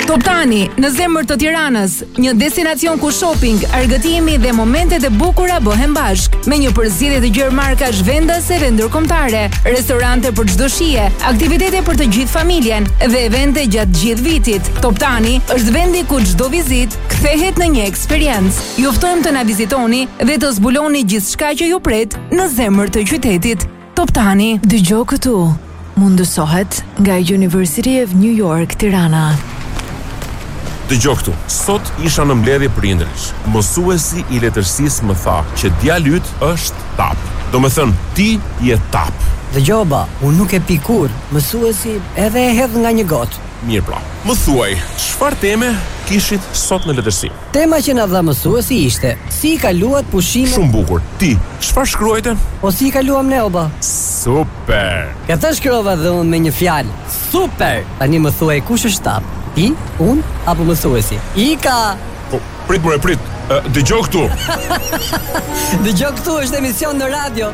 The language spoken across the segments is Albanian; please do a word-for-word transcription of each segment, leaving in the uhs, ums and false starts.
Top Tani, në zemër të Tiranës, një destinacion ku shopping, argëtimi dhe momentet e bukura bëhen bashk, me një përzierje të gjerë markash vendase dhe ndërkombëtare, restorante për çdo shije, aktivitete për të gjithë familjen dhe evente gjatë gjithë vitit. Top Tani është vendi ku çdo vizitë kthehet në një eksperiencë. Ju ftojmë të na vizitoni dhe të zbuloni gjithçka që ju pret në zemër të qytetit. Top Tani, dëgjoj këtu. Mundësohet nga University of New York, Tirana. Dëgjoj këtu, sot isha në mbledhje prindërish. Mësuesi i letërsisë më tha që djali yt është tap. Do me thënë, ti je tap. Dëgjoj ba, unë nuk e pi kur. Mësuesi edhe e hedh nga një gotë. Mirë pra, më thuaj, çfarë teme kishit sot në letërsi? Tema që na dha mësuesi ishte si i kaluat pushimet. Shumë bukur. Ti, çfarë shkruajte? O si i kaluam ne o ba? Super. Këtë shkrova dhe unë me një fjalë. Super. Tani më thuaj kush është tap? Ti, unë apo mësuesi? Ika. Po, prit more, prit. Uh, Dëgjoj këtu. Dëgjoj këtu është emision në radio.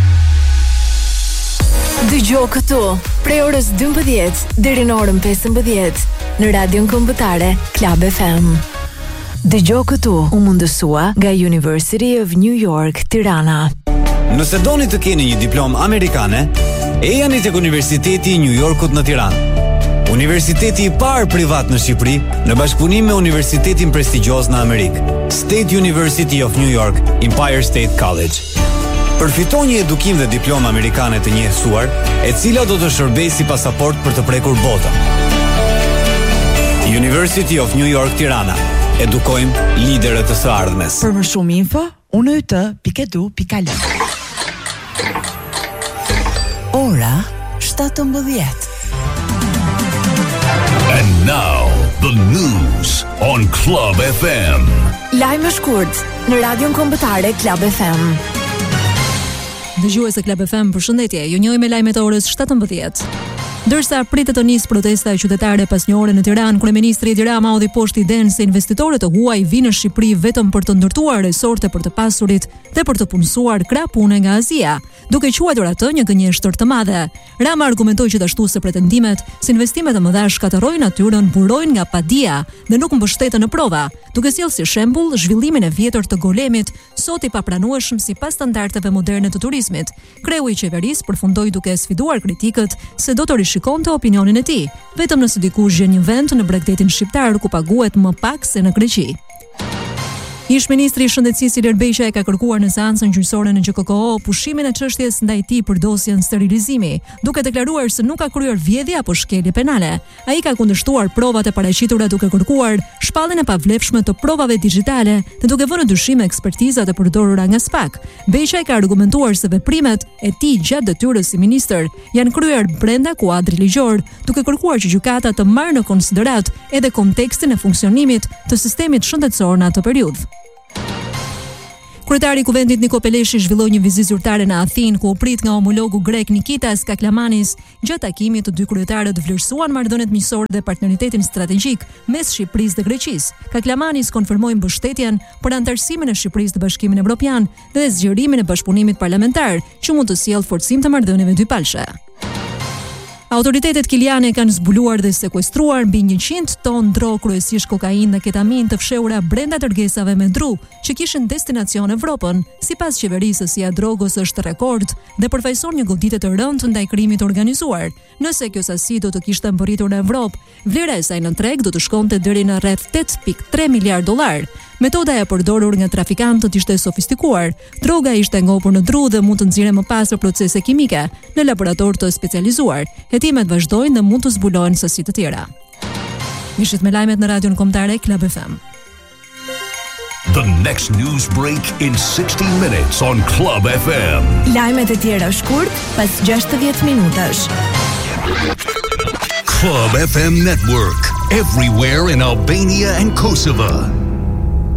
Dëgjoj këtu, prej orës dymbëdhjetë deri në orën pesëmbëdhjetë në Radion Kombëtare Club F M. Dëgjoj këtu, u mundësua nga University of New York, Tirana. Nëse doni të keni një diplomë amerikane, ejani tek Universiteti i New Yorkut në Tiranë. Universiteti i parë privat në Shqipëri, në bashkëpunim me universitetin prestigjioz në Amerikë, State University of New York, Empire State College. Përfiton një edukim dhe diplomë amerikane të njësuar, e cila do të shërbejë si pasaport për të prekur botën. University of New York, Tirana. Edukojmë liderët të së ardhmes. Për më shumë info, unë e të pike du pika lë. Ora shtatëmbëdhjetë. And now, the news on Club F M. Lajme shkurt në Radion Kombëtare Club F M. Dëgjues e Club F M, përshëndetje. Ju njohim me lajmet e orës shtatëmbëdhjetë. Ndërsa pritet të nisë protesta qytetare pas një ore në Tiranë, kryeministri Edi Rama hodhi poshtë idenë se investitorët e huaj vinë në Shqipëri vetëm për të ndërtuar resorte për të pasurit dhe për të punësuar krah pune nga Azia, duke quajtur atë një gënjeshtër të madhe. Rama argumentoi që ashtu se pretendimet se investimet e mëdha shkatërrojnë natyrën, burojnë nga padia dhe nuk mbështeten në prova, duke sjellë si shembull zhvillimin e vjetër të Golemit, sot i papranueshëm sipas standardeve moderne të turizmit. Kreu i qeverisë përfundoi duke sfiduar kritikët se do të rishikonte opinionin e tij, vetëm nëse dikush gjen një vend në bregdetin shqiptar ku paguhet më pak se në Greqi. Ish ministri i Shëndetësisë Ilir Beqa e ka kërkuar në seancën gjyqësore në G K K O pushimin e çështjes ndaj tij për dosjen sterilizimi, duke deklaruar se nuk ka kryer vjedhje apo shkelje penale. Ai ka kundërshtuar provat e paraqitura duke kërkuar shpalljen e pavlefshme të provave digjitale dhe duke vënë në dyshim ekspertizat e përdorura nga SPAK. Beqa ka argumentuar se veprimet e tij gjatë detyrës si ministër janë kryer brenda kuadrit ligjor, duke kërkuar që gjykata të marrë në konsiderat edhe kontekstin e funksionimit të sistemit shëndetësor në atë periudhë. Kryetari i Kuvendit Niko Peleshi zhvilloi një vizitë zyrtare në Athinë, ku u prit nga homologu grek Nikitas Kaklamanis. Gjatë takimit të dy kryetarët vlerësuan marrëdhëniet miqësore dhe partneritetin strategjik mes Shqipërisë dhe Greqisë. Kaklamanis konfirmoi mbështetjen për anëtarësimin e Shqipërisë në Bashkimin Evropian dhe zgjerimin e bashkëpunimit parlamentar, që mund të sjellë forcim të marrëdhënieve dypalshe. Autoritetet kiliane kanë zbuluar dhe sekuestruar mbi njëqind ton dro, kryesisht kokainë dhe ketamin të fshehura brenda dërgesave me dru që kishin destinacion Evropën. Sipas qeverisë, së drogës është rekord dhe përfaqëson një goditje të rëndë ndaj krimit të organizuar. Nëse kjo sasi do të kishte mbërritur në Evropë, vlera e saj në treg do të shkonte deri në rreth tetë pikë tre miliard dollar. Metoda e përdorur nga trafikantët ishte sofistikuar. Droga ishte ngopur në dru dhe mund të nxirrë më pas për procese kimike në laborator të specializuar. Hetimet vazhdojnë dhe mund të zbulohen sasi të tjera. Mishit me lajmet në Radion Kombëtare Club F M. The next news break in sixty minutes on Club F M. Lajmet e tjera shkurt pas gjashtëdhjetë minutash. Club F M Network, everywhere in Albania and Kosovo.